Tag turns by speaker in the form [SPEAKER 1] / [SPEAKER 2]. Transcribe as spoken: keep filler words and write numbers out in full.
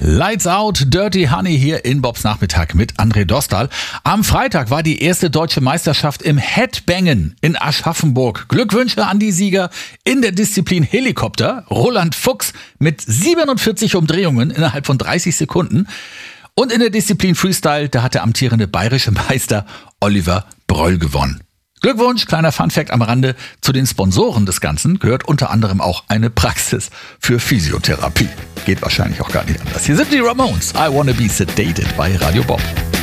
[SPEAKER 1] Lights Out, Dirty Honey hier in Bobs Nachmittag mit André Dostal. Am Freitag war die erste deutsche Meisterschaft im Headbangen in Aschaffenburg. Glückwünsche an die Sieger in der Disziplin Helikopter. Roland Fuchs mit siebenundvierzig Umdrehungen innerhalb von dreißig Sekunden. Und in der Disziplin Freestyle, da hat der amtierende bayerische Meister Oliver Bröll gewonnen. Glückwunsch, kleiner Funfact am Rande. Zu den Sponsoren des Ganzen gehört unter anderem auch eine Praxis für Physiotherapie. Geht wahrscheinlich auch gar nicht anders. Hier sind die Ramones. I Wanna Be Sedated bei Radio Bob.